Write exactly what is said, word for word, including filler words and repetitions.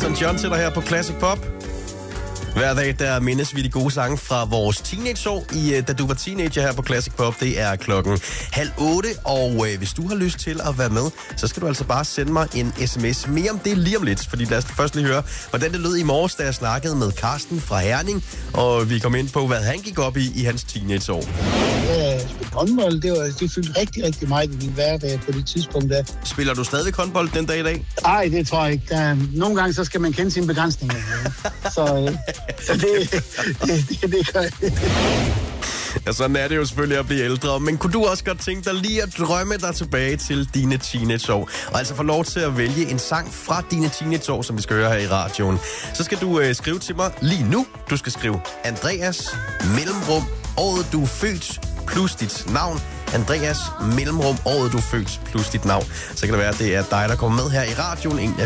Elton John til dig her på Classic Pop. Hver dag, der mindes vi de gode sange fra vores teenageår, i, da du var teenager her på Classic Pop. Det er klokken halv otte, og øh, hvis du har lyst til at være med, så skal du altså bare sende mig en sms. Mere om det lige om lidt, fordi lad os først lige høre, hvordan det lød i morges, da jeg snakkede med Carsten fra Herning, og vi kom ind på, hvad han gik op i i hans teenageår. Ja, håndbold, det, var, det fyldte rigtig, rigtig meget i min hverdag på det tidspunkt der. Spiller du stadig håndbold den dag i dag? Nej, det tror jeg ikke. Der, nogle gange så skal man kende sine begrænsninger. Så, øh, så det, det, det, det gør jeg. Ja, sådan er det jo selvfølgelig at blive ældre. Men kunne du også godt tænke dig lige at drømme dig tilbage til dine teenageår? Og altså få lov til at vælge en sang fra dine teenageår, som vi skal høre her i radioen. Så skal du øh, skrive til mig lige nu. Du skal skrive Andreas, mellemrum, året du er født, plus dit navn. Andreas, mellemrum, året du er født, plus dit navn. Så kan det være, at det er dig, der kommer med her i radioen. En